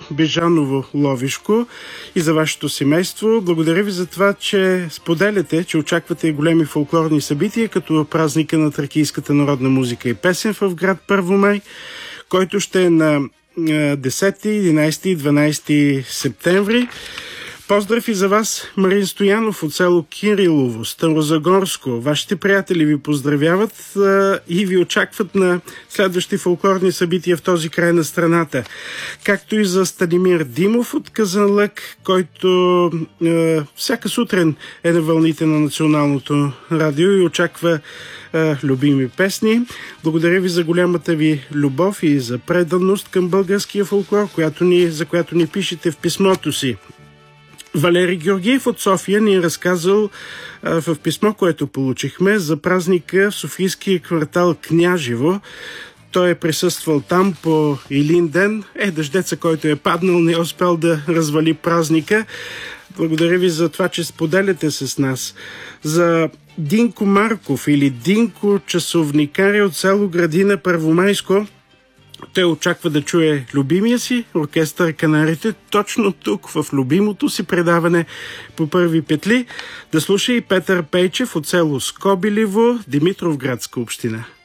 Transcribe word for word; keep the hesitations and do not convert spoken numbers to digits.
Бежаново, Ловишко и за вашето семейство. Благодаря ви за това, че споделяте, че очаквате големи фолклорни събития, като празника на тракийската народна музика и песен в град Първомай, който ще е на десети, единадесети и дванадесети септември. Поздрав и за вас, Марин Стоянов от село Кирилово, Старозагорско. Вашите приятели ви поздравяват а, и ви очакват на следващи фолклорни събития в този край на страната. Както и за Станимир Димов от Казанлък, който а, всяка сутрин е на вълните на Националното радио и очаква а, любими песни. Благодаря ви за голямата ви любов и за преданост към българския фолклор, която ни, за която ни пишете в писмото си. Валери Георгиев от София ни е разказал а, в писмо, което получихме, за празника в софийския квартал Княжево. Той е присъствал там по Илин ден. Е, дъждеца, който е паднал, не е успел да развали празника. Благодаря ви за това, че споделяте с нас. За Динко Марков или Динко часовникари от село Градина, Първомайско. Той очаква да чуе любимия си оркестър Канарите точно тук, в любимото си предаване по първи петли. Да слуша и Петър Пейчев от село Скобиливо, Димитровградска община.